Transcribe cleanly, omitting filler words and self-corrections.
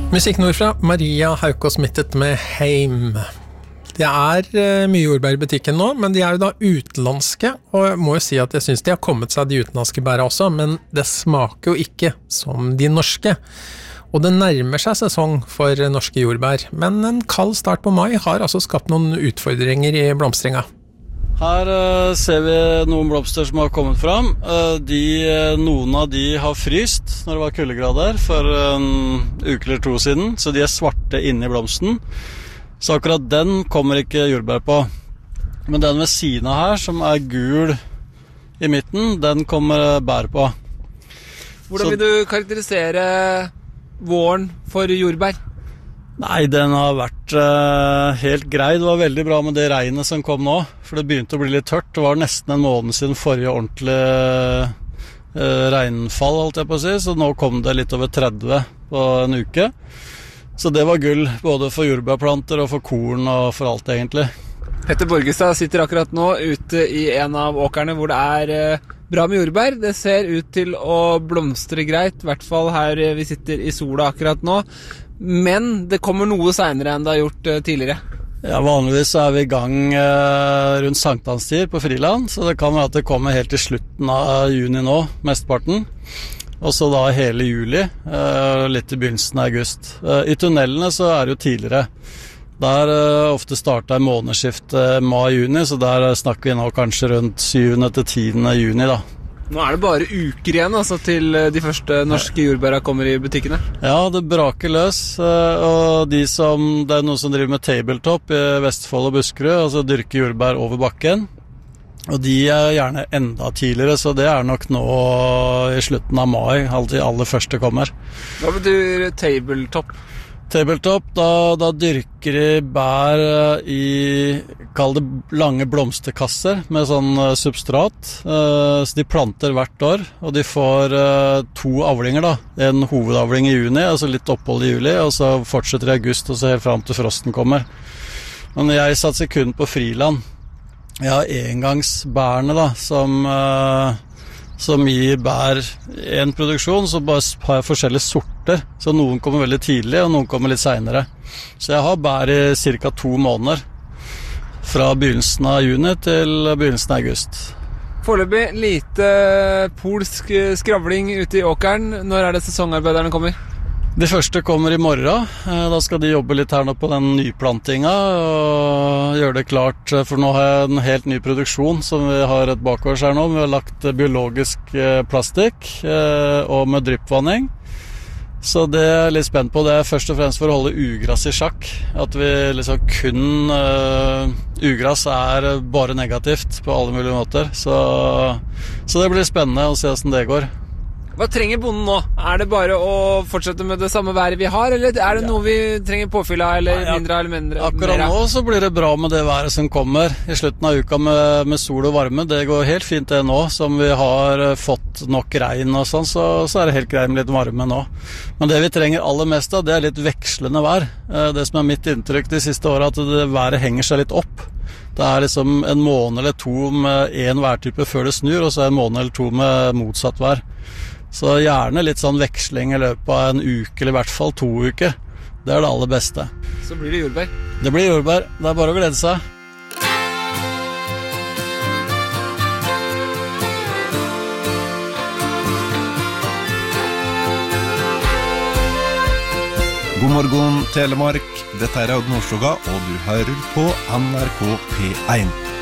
Musikk nordfra, Maria Haukås Mittet med Heim. Det mye jordbær i butikken nå, men de jo da utenlandske, og jeg må jo si at jeg synes de har kommet seg de utenlandske bæra også, men det smaker jo ikke som de norske. Og det nærmer seg sesong for norske jordbær, men en kald start på mai har altså skapt noen utfordringer i blomstringa. Her ser vi noen blomster som har kommet fram. Noen av de har fryst når det var kuldegrader for en uke eller to siden, så de svarte inne i blomsten. Så akkurat den kommer ikke jordbær på. Men den ved siden av her, som gul i midten, den kommer bær på. Hvordan vil du karakterisere våren for jordbær? Nei, den har vært helt grei. Det var veldig bra med det regnet som kom nå, for det begynte å bli litt tørt. Det var nesten en måned siden forrige ordentlige regnfall, holdt jeg på å si, så nå kom det litt over 30 på en uke. Så det var gull, både for jordbærplanter og for korn og for alt egentlig. Petter Borgestad sitter akkurat nå ute i en av åkerne hvor det bra med jordbær. Det ser ut til å blomstre greit, i hvert fall her vi sitter i sola akkurat nå. Men det kommer noe senere enn det har gjort tidligere. Ja, vanligvis vi i gang rundt sankthanstid på Friland, så det kan være at det kommer helt til slutten av juni nå, mestparten. Og så da hele juli, litt i begynnelsen av august. I tunnelene så det jo tidligere. Der ofte startet månedsskiftet mai-juni, så der snakker vi nå kanskje rundt 7. til 10. juni da. Nå det bare uker igjen altså, til de første norske jordbæra kommer i butikkene. Ja, det braker løs, og det noen som driver med tabletop i Vestfold og Buskerud, altså dyrker jordbær over bakken. Og de gjerne enda tidligere, så det nok nå i slutten av mai, alltid aller første kommer. Hva betyr tabletop? Tabletop, da dyrker de bær i, kall det lange blomsterkasser med sånn substrat. Så de planter hvert år, og de får 2 avlinger da. En hovedavling i juni, altså litt opphold i juli, og så fortsetter i august og så helt frem til frosten kommer. Men jeg satser kun på Friland. Jeg har engangsbærene da, som gir bær en produksjon, så bare har jeg forskjellige sorter. Så noen kommer veldig tidlig, og noen kommer litt senere. Så jeg har bær i cirka 2 måneder. Fra begynnelsen av juni til begynnelsen av august. Foreløpig lite polsk skravling ute i åkeren. Når det sesongarbeiderne kommer? De første kommer i morgen. Da skal de jobbe litt her nå på den nyplantinga og gjøre det klart, for nå har jeg en helt ny produksjon som vi har et bakårs her nå. Vi har lagt biologisk plastikk og med dryppvanning. Så det litt spent på. Det først og fremst for å holde ugras i sjakk. At vi liksom kun ugras bare negativt på alle mulige måter. Så det blir spennende å se hvordan det går. Hva trenger bonden nå? Det bare å fortsette med det samme været vi har, eller det noe vi trenger påfyll av, eller mindre eller mindre? Akkurat nå så blir det bra med det været som kommer i slutten av uka med sol og varme. Det går helt fint det nå, som vi har fått nok regn og sånn, så det helt greit med litt varme nå. Men det vi trenger aller mest av, det litt vekslende vær. Det som mitt inntrykk de siste årene, at det været henger seg litt opp. Det liksom en måned eller 2 med en værtype før det snur, og så en måned eller 2 med motsatt vær. Så gjerne litt sånn veksling i løpet av en uke, eller i hvert fall 2 uker. Det det aller beste. Så blir det jordbær? Det blir jordbær. Det bare å glede seg. God morgen, Telemark. Dette Aud Nordstoga, og du hører på NRK P1.